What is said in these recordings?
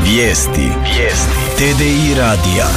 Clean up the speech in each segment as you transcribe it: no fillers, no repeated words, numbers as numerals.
Vijesti. TDI radija.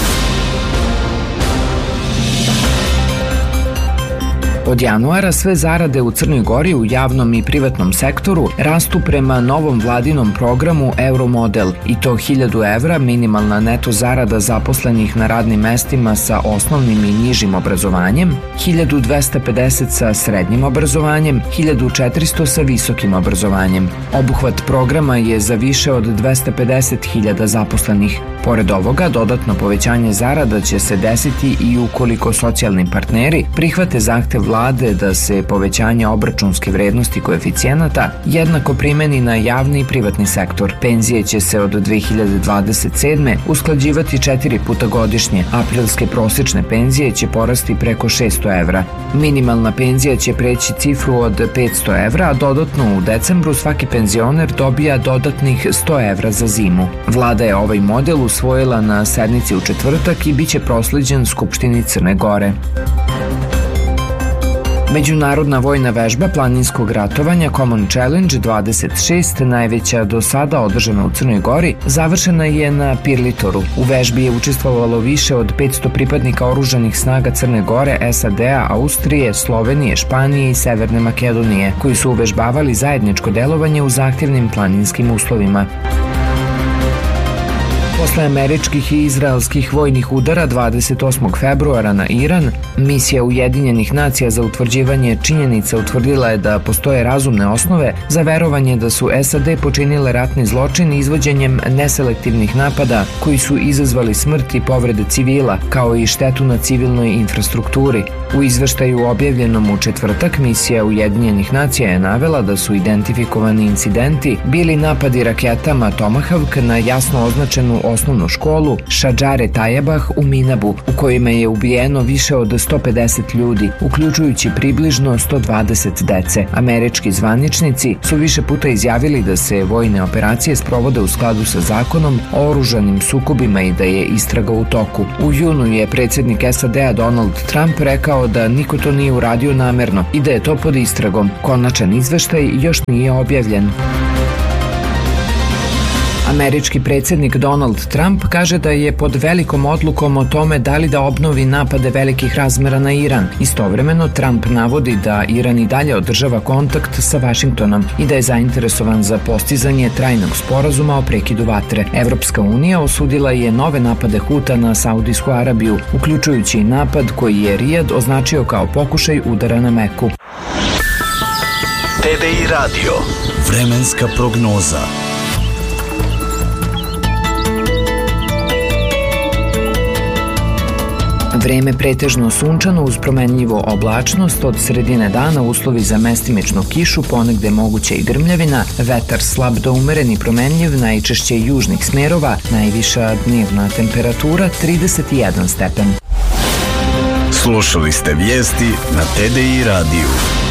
Od januara sve zarade u Crnoj Gori u javnom i privatnom sektoru rastu prema novom vladinom programu Euromodel, i to 1000 evra minimalna neto zarada zaposlenih na radnim mestima sa osnovnim i nižim obrazovanjem, 1250 sa srednjim obrazovanjem, 1400 sa visokim obrazovanjem. Obuhvat programa je za više od 250.000 zaposlenih. Pored ovoga, dodatno povećanje zarada će se desiti i ukoliko socijalni partneri prihvate zahtev vlade da se povećanje obračunske vrednosti koeficijenata jednako primeni na javni i privatni sektor. Penzije će se od 2027. usklađivati 4 puta godišnje. Aprilske prosječne penzije će porasti preko 600 evra. Minimalna penzija će preći cifru od 500 evra, a dodatno u decembru svaki penzioner dobija dodatnih 100 evra za zimu. Vlada je ovaj model usvojila na sednici u četvrtak i biće prosleđen Skupštini Crne Gore. Međunarodna vojna vežba planinskog ratovanja Common Challenge 26, najveća do sada održana u Crnoj Gori, završena je na Pirlitoru. U vežbi je učestvovalo više od 500 pripadnika oružanih snaga Crne Gore, SAD-a, Austrije, Slovenije, Španije i Severne Makedonije, koji su uvežbavali zajedničko delovanje u zahtjevnim planinskim uslovima. Posle američkih i izraelskih vojnih udara 28. februara na Iran, misija Ujedinjenih nacija za utvrđivanje činjenica utvrdila je da postoje razumne osnove za verovanje da su SAD počinile ratni zločin izvođenjem neselektivnih napada koji su izazvali smrt i povrede civila, kao i štetu na civilnoj infrastrukturi. U izveštaju objavljenom u četvrtak, misija Ujedinjenih nacija je navela da su identifikovani incidenti bili napadi raketama Tomahawk na jasno označenu osnovnu školu Šadžare Tajebah u Minabu, u kojima je ubijeno više od 150 ljudi, uključujući približno 120 dece. Američki zvaničnici su više puta izjavili da se vojne operacije sprovode u skladu sa zakonom o oružanim sukobima i da je istraga u toku. U junu je predsjednik SAD-a Donald Trump rekao da niko to nije uradio namerno i da je to pod istragom. Konačan izveštaj još nije objavljen. Američki predsjednik Donald Trump kaže da je pod velikom odlukom o tome da li da obnovi napade velikih razmera na Iran. Istovremeno, Trump navodi da Iran i dalje održava kontakt sa Vašingtonom i da je zainteresovan za postizanje trajnog sporazuma o prekidu vatre. Evropska unija osudila je nove napade Huta na Saudijsku Arabiju, uključujući i napad koji je Rijad označio kao pokušaj udara na Meku. TDI radio. Vremenska prognoza. Vreme pretežno sunčano uz promenljivo oblačnost, od sredine dana uslovi za mestimičnu kišu, ponegde moguća i grmljavina, vetar slab do umeren i promenljiv, najčešće južnih smerova, najviša dnevna temperatura 31 stepen. Slušali ste vijesti na TDI radiju.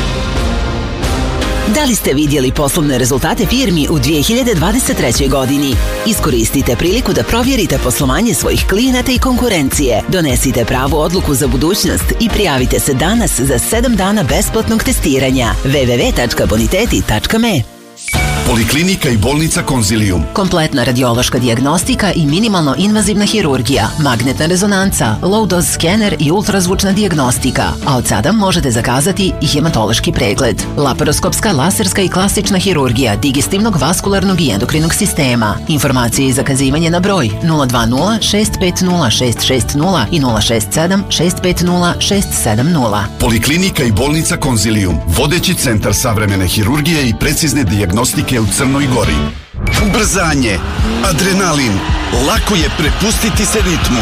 Da li ste vidjeli poslovne rezultate firmi u 2023. godini? Iskoristite priliku da provjerite poslovanje svojih klijenata i konkurencije. Donesite pravu odluku za budućnost i prijavite se danas za 7 dana besplatnog testiranja. www.boniteti.me. Poliklinika i bolnica Konzilium. Kompletna radiološka dijagnostika i minimalno invazivna hirurgija, magnetna rezonanca, low dose skener i ultrazvučna dijagnostika. A od sada možete zakazati i hematološki pregled. Laparoskopska, laserska i klasična hirurgija digestivnog, vaskularnog i endokrinog sistema. Informacije i zakazivanje na broj 020 650 660 i 067 650 670. Poliklinika i bolnica Konzilium. Vodeći centar savremene hirurgije i precizne dijagnostike u Crnoj Gori. Ubrzanje, adrenalin, lako je prepustiti se ritmu.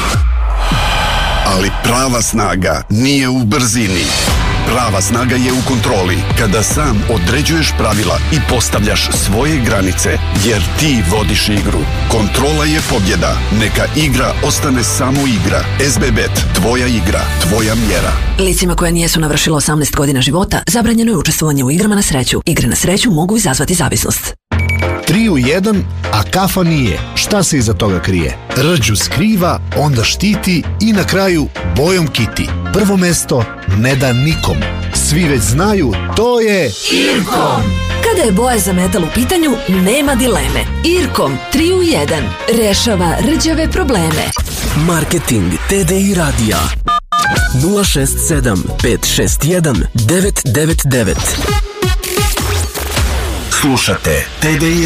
Ali prava snaga nije u brzini. Prava snaga je u kontroli, kada sam određuješ pravila i postavljaš svoje granice, jer ti vodiš igru. Kontrola je pobjeda. Neka igra ostane samo igra. SBBet, tvoja igra, tvoja mjera. Licima koja nijesu navršila 18 godina života zabranjeno je učestvovanje u igrama na sreću. Igre na sreću mogu izazvati zavisnost. 3 u 1, a kafa nije. Šta se iza toga krije? Rđu skriva, onda štiti i na kraju bojom kiti. Prvo mesto ne da nikom. Svi već znaju, to je Irkom. Kad Kada je boja za metal u pitanju, nema dileme. Irkom 3 u 1 rešava rđave probleme. Marketing TDI radija 067 561 999. Slušate TDI